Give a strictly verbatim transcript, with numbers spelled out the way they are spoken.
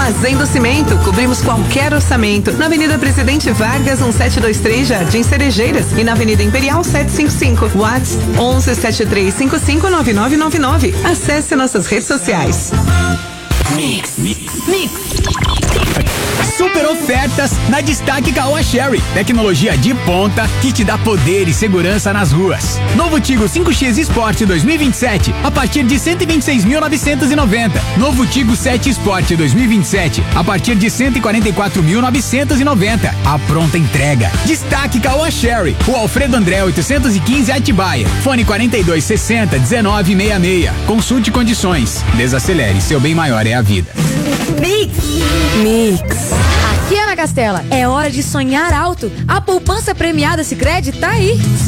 Fazendo Cimento, cobrimos qualquer orçamento. Na Avenida Presidente Vargas, um sete dois três, Jardim Cerejeiras. E na Avenida Imperial setecentos e cinquenta e cinco. WhatsApp onze sete três cinco cinco nove nove nove nove. Acesse nossas redes sociais. Mix. Mix. Mix. Super ofertas na Destaque Caoa Sherry. Tecnologia de ponta que te dá poder e segurança nas ruas. Novo Tigo cinco X Sport dois mil e vinte e sete a partir de cento e vinte e seis mil novecentos e noventa. Novo Tigo sete Sport dois mil e vinte e sete a partir de cento e quarenta e quatro mil novecentos e noventa. A pronta entrega. Destaque Caoa Sherry. O Alfredo André oitocentos e quinze Atibaia. Fone quarenta e dois sessenta dezenove sessenta e seis. Consulte condições. Desacelere, seu bem maior é a vida. Mix. Mix. Aqui é na Castela. É hora de sonhar alto. A poupança premiada Sicredi tá aí.